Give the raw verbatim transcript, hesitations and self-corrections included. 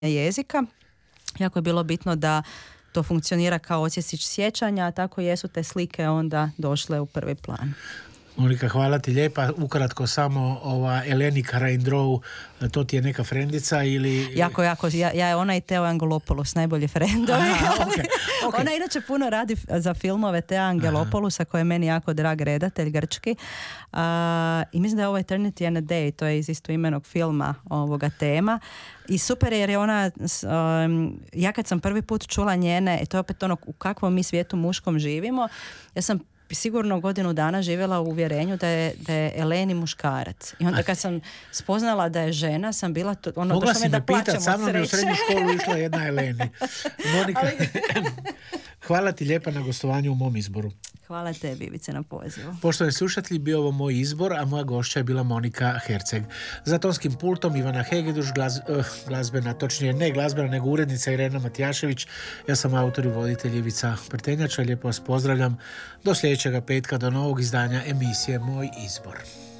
jezika. Jako je bilo bitno da to funkcionira kao odsjecić sjećanja, a tako jesu te slike onda došle u prvi plan. Monika, hvala ti lijepa. Ukratko samo ova Eleni Karaindrou, to ti je neka frendica ili... Jako, jako. Ja, ja je ona i Teo Angelopoulos, najbolji frendovi. Okay, okay. Ona inače puno radi za filmove Teo Angelopoulosa, koji je meni jako drag redatelj, grčki. Uh, I mislim da je ovo Eternity and a Day, to je iz istoimenog filma ovoga tema. I super jer je ona, um, ja kad sam prvi put čula njene, to je opet ono u kakvom mi svijetu muškom živimo, ja sam sigurno godinu dana živjela u uvjerenju da je, da je Eleni muškarac. I onda kad sam spoznala da je žena, sam bila to, ono, mogla si me me da pitat, sa mnom je u srednju školu išla jedna Eleni. Monika, Ali... hvala ti lijepa na gostovanju u mom izboru. Hvala tebi, Ivice, na pozivu. Poštovani slušatelji, bio ovo moj izbor, a moja gošća je bila Monika Herceg. Za tonskim pultom Ivana Hegeduš, glaz, uh, glazbena, točnije ne glazbena, nego urednica Irena Matijašević. Ja sam autor i voditelj Ivica Prtenjača. Lijepo vas pozdravljam do sljedećega petka, do novog izdanja emisije Moj izbor.